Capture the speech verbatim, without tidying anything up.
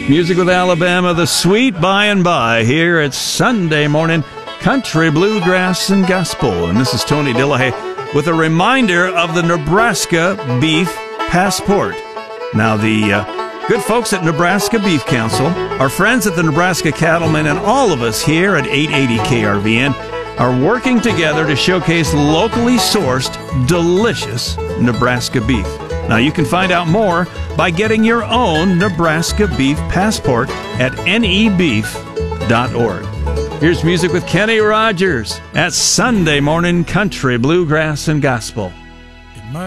Music with Alabama, the sweet by and by, here at Sunday Morning Country, Bluegrass, and Gospel. And this is Tony Dillahay with a reminder of the Nebraska Beef Passport. Now, the uh, good folks at Nebraska Beef Council, our friends at the Nebraska Cattlemen, and all of us here at eight eighty K R V N are working together to showcase locally sourced, delicious Nebraska beef. Now, you can find out more by getting your own Nebraska Beef Passport at N E beef dot org. Here's music with Kenny Rogers at Sunday Morning Country, Bluegrass, and Gospel.